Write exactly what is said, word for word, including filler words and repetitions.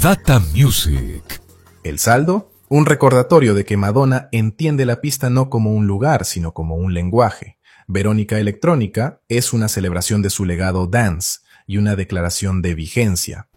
Data Music. El saldo, un recordatorio de que Madonna entiende la pista no como un lugar, sino como un lenguaje. Verónica Electrónica es una celebración de su legado dance y una declaración de vigencia.